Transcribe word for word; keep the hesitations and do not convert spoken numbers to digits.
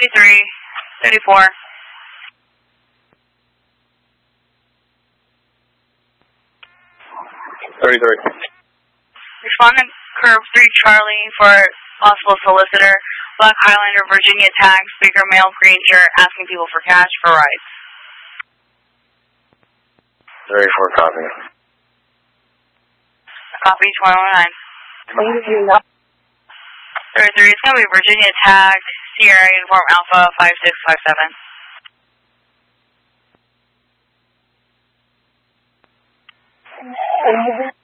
thirty-three, thirty-four. thirty-three. Respondent curve three Charlie for possible solicitor. Black Highlander, Virginia tag, speaker, male, green shirt, asking people for cash for rides. thirty-four copy. Copy twenty oh nine. thirty-three, it's going to be Virginia tag, Sierra Uniform Alpha five six five seven.